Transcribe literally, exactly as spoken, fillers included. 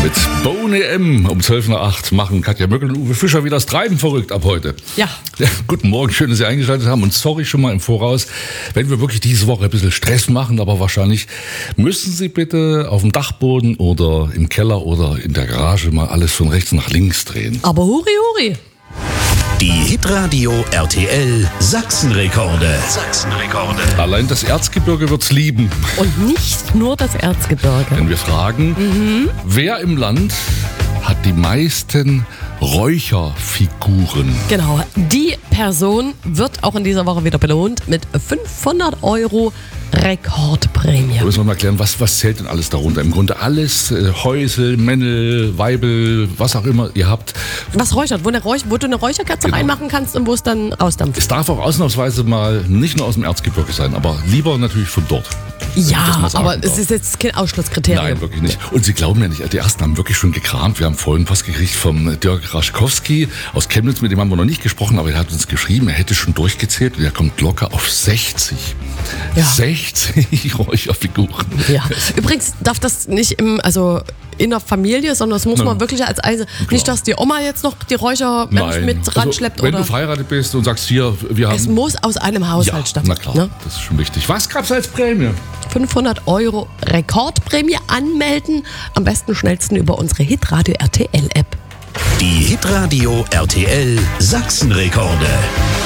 Mit Bone M um zwölf nach acht machen Katja Möckel und Uwe Fischer wieder das Treiben verrückt ab heute. Ja. Ja. Guten Morgen, schön, dass Sie eingeschaltet haben. Und sorry schon mal im Voraus, wenn wir wirklich diese Woche ein bisschen Stress machen, aber wahrscheinlich müssen Sie bitte auf dem Dachboden oder im Keller oder in der Garage mal alles von rechts nach links drehen. Aber huri huri. Die Hitradio R T L Sachsenrekorde. Sachsenrekorde. Allein das Erzgebirge wird's lieben. Und nicht nur das Erzgebirge. Wenn wir fragen, mhm. wer im Land hat die meisten Räucherfiguren? Genau, die Person wird auch in dieser Woche wieder belohnt mit fünfhundert Euro Rekordprämie. Da müssen wir mal klären, was, was zählt denn alles darunter? Im Grunde alles, äh, Häusel, Männel, Weibel, was auch immer ihr habt. Was räuchert, wo, eine Räuch- wo du eine Räucherkerze Genau. reinmachen kannst und wo es dann rausdampft. Es darf auch ausnahmsweise mal nicht nur aus dem Erzgebirge sein, aber lieber natürlich von dort. Ja, das mal aber sagen es darf. ist jetzt kein Ausschlusskriterium. Nein, wirklich nicht. Und Sie glauben ja nicht, die ersten haben wirklich schon gekramt. Wir haben vorhin was gekriegt vom Dirk Raschkowski aus Chemnitz, mit dem haben wir noch nicht gesprochen, aber er hat uns geschrieben, er hätte schon durchgezählt und er kommt locker auf sechzig. Ja. sechzig Räucherfiguren. Ja. Übrigens darf das nicht im, also in der Familie, sondern das muss Ja. man wirklich als Eise. Nicht, dass die Oma jetzt noch die Räuchermensch Nein. mit ranschleppt. Also, wenn oder du verheiratet bist und sagst, hier, wir haben... es muss aus einem Haushalt ja, stammen. na klar, Ne? das ist schon wichtig. Was gab's als Prämie? fünfhundert Euro Rekordprämie anmelden. Am besten schnellsten über unsere Hitradio R T L App. Die Hitradio R T L Sachsenrekorde.